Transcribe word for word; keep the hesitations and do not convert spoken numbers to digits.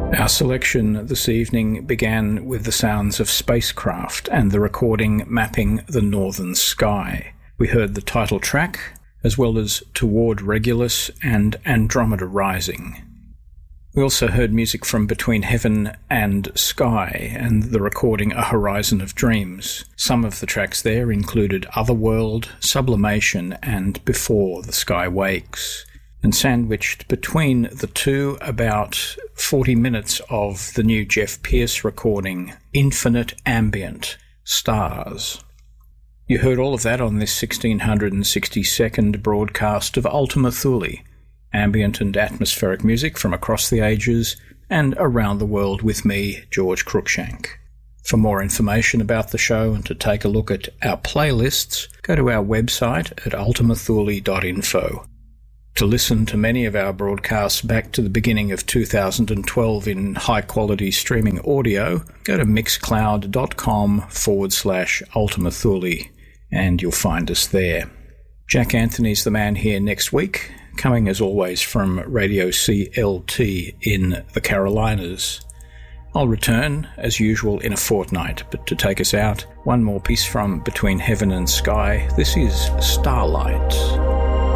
Our selection this evening began with the sounds of Spacecraft and the recording Mapping the Northern Sky. We heard the title track, as well as Toward Regulus and Andromeda Rising. We also heard music from Between Heaven and Sky and the recording A Horizon of Dreams. Some of the tracks there included Otherworld, Sublimation and Before the Sky Wakes. And sandwiched between the two, about forty minutes of the new Jeff Pierce recording, Infinite Ambient, Stars. You heard all of that on this one thousand six hundred sixty-second broadcast of Ultima Thule, ambient and atmospheric music from across the ages and around the world with me, George Cruikshank. For more information about the show and to take a look at our playlists, go to our website at ultima thule dot info. To listen to many of our broadcasts back to the beginning of two thousand twelve in high-quality streaming audio, go to mixcloud.com forward slash Ultima Thule, and you'll find us there. Jack Anthony's the man here next week, coming as always from Radio C L T in the Carolinas. I'll return, as usual, in a fortnight, but to take us out, one more piece from Between Heaven and Sky. This is Starlight.